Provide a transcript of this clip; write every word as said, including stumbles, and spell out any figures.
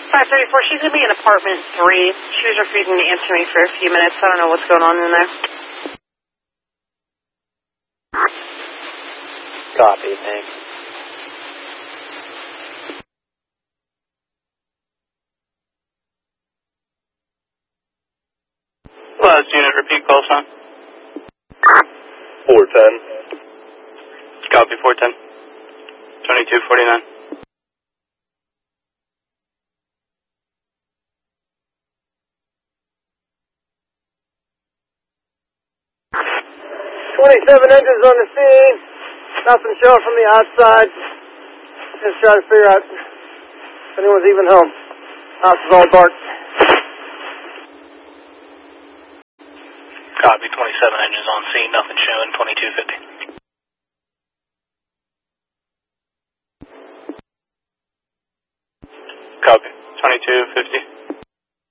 five thirty-four, she's going to be in apartment three. She was refusing to answer me for a few minutes. I don't know what's going on in there. Copy, thanks. Last unit, repeat call sign. four ten. Copy, four ten. twenty-two forty-nine. twenty-seven engines on the scene. Nothing showing from the outside. Just trying to figure out if anyone's even home. House is all dark. Copy, twenty-seven engines on scene, nothing showing, twenty-two fifty. Copy, twenty-two fifty.